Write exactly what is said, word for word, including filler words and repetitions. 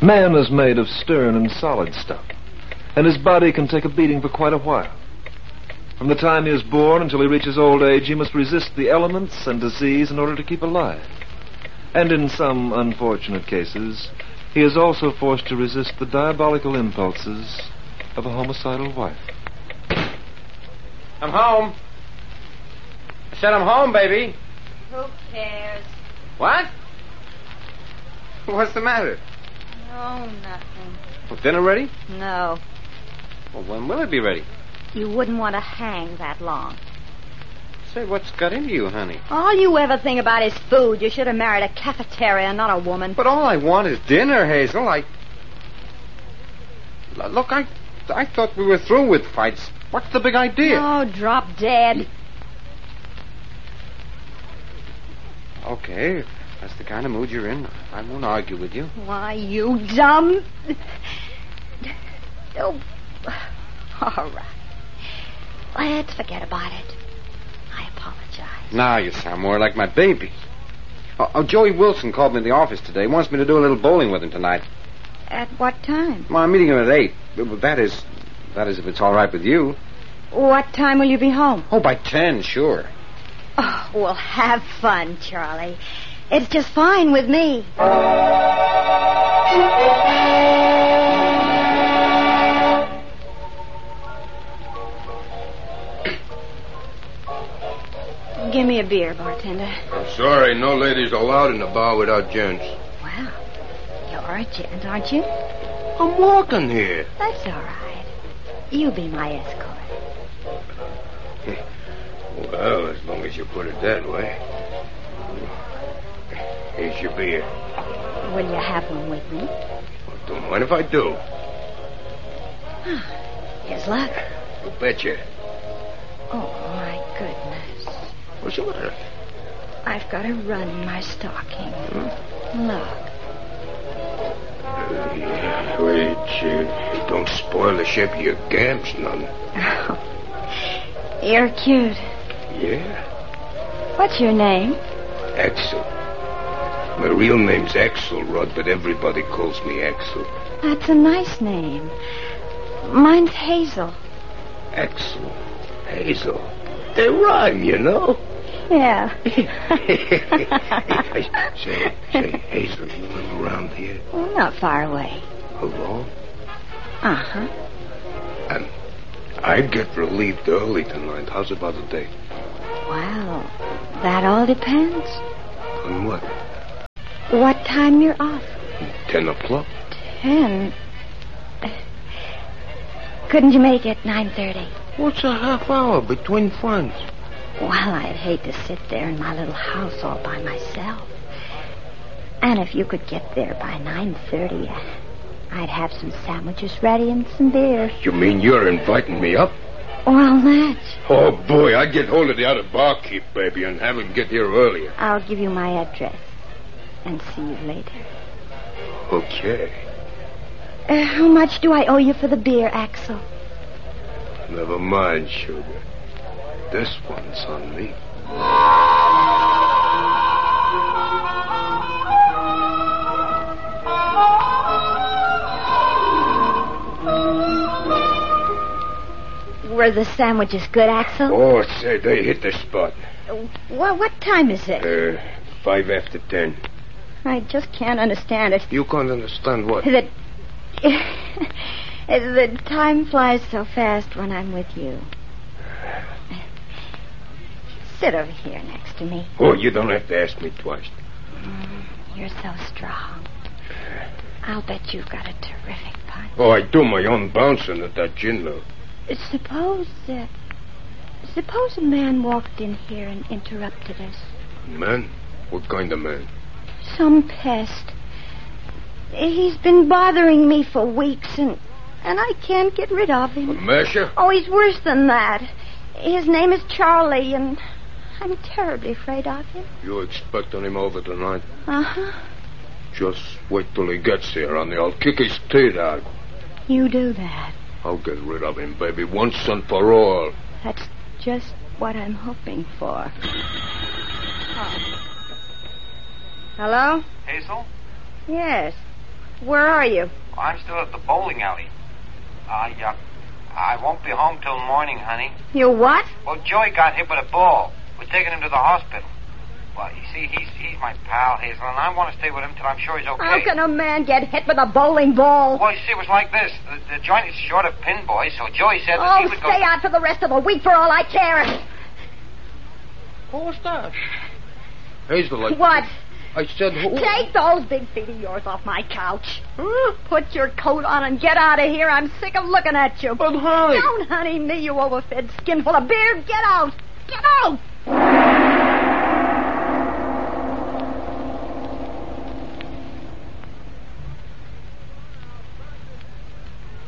Man is made of stern and solid stuff, and his body can take a beating for quite a while. From the time he is born until he reaches old age, he must resist the elements and disease in order to keep alive. And in some unfortunate cases, he is also forced to resist the diabolical impulses of a homicidal wife. I'm home. I said I'm home, baby. Who cares? What? What's the matter? Oh, nothing. Well, dinner ready? No. Well, when will it be ready? You wouldn't want to hang that long. Say, what's got into you, honey? All you ever think about is food. You should have married a cafeteria, not a woman. But all I want is dinner, Hazel. I... Look, I, I thought we were through with fights. What's the big idea? Oh, drop dead. Okay, if that's the kind of mood you're in, I won't argue with you. Why, you dumb... Oh, all right. Let's forget about it. I apologize. Now you sound more like my baby. Oh, oh, Joey Wilson called me in the office today. He wants me to do a little bowling with him tonight. At what time? Well, I'm meeting him at eight. That is, that is if it's all right with you. What time will you be home? Oh, by ten, sure. Oh, well, have fun, Charlie. It's just fine with me. Give me a beer, bartender. I'm sorry, no ladies allowed in the bar without gents. Well, you're a gent, aren't you? I'm walking here. That's all right. You be my escort. Well, as long as you put it that way. Here's your beer. Will you have one with me? Well, don't mind if I do. Here's luck. You betcha. Oh, my goodness. What's the matter? I've got a run in my stocking. Hmm? Look. Uh, yeah, wait, uh, don't spoil the shape of your gams, none. Oh, you're cute. Yeah? What's your name? Axel. My real name's Axel Rudd, but everybody calls me Axel. That's a nice name. Mine's Hazel. Axel. Hazel. They rhyme, you know. Yeah. say, say, Hazel, you live around here? Well, not far away. Alone? Uh-huh. And I'd get relieved early tonight. How's about a date? Well, that all depends. On what? What time you're off? Ten o'clock. Ten? Couldn't you make it nine thirty? What's a half hour between friends? Well, I'd hate to sit there in my little house all by myself. And if you could get there by nine thirty, I'd have some sandwiches ready and some beer. You mean you're inviting me up? Well, that's... Oh, boy, I'd get hold of the other barkeep, baby, and have him get here earlier. I'll give you my address and see you later. Okay. Uh, how much do I owe you for the beer, Axel? Never mind, sugar. This one's on me. Were the sandwiches good, Axel? Oh, say, they hit the spot. Uh, well, what time is it? Uh, five after ten. I just can't understand it. You can't understand what? That... the time flies so fast when I'm with you. Sit over here next to me. Oh, you don't have to ask me twice. Mm, you're so strong. I'll bet you've got a terrific punch. Oh, I do my own bouncing at that gin mill. Suppose, uh, suppose a man walked in here and interrupted us. Man? What kind of man? Some pest. He's been bothering me for weeks, and and I can't get rid of him. A masher? Oh, he's worse than that. His name is Charlie, and I'm terribly afraid of him. You expecting him over tonight? Uh-huh. Just wait till he gets here, and I'll kick his teeth out. You do that. I'll get rid of him, baby, once and for all. That's just what I'm hoping for. Oh. Hello? Hazel? Yes. Where are you? I'm still at the bowling alley. I, uh, I won't be home till morning, honey. You what? Well, Joey got hit with a ball. We're taking him to the hospital. Well, you see, he's he's my pal, Hazel, and I want to stay with him till I'm sure he's okay. How can a man get hit with a bowling ball? Well, you see, it was like this. The, the joint is short of pin boys, so Joey said that Oh, he would go... stay out for the rest of the week for all I care. What's that? Hazel, I... What? I said... Who... Take those big feet of yours off my couch. Put your coat on and get out of here. I'm sick of looking at you. But, honey... Don't honey me, you overfed skin full of beer. Get out. Get out.